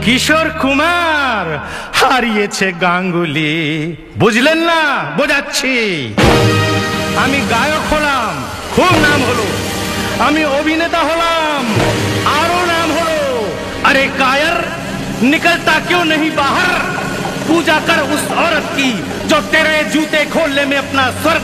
কিশোর কুমার হারিয়েছে গাঙ্গুলি। বুঝলেন না? বোঝাচ্ছি। আমি গায়ক হলাম, খুব নাম হলো। আমি অভিনেতা হলাম, আরো নাম হলো। अरे कायर निकलता क्यों नहीं बाहर? पूजा कर उस औरत की जो तेरे जूते खोलने में अपना स्वर्ग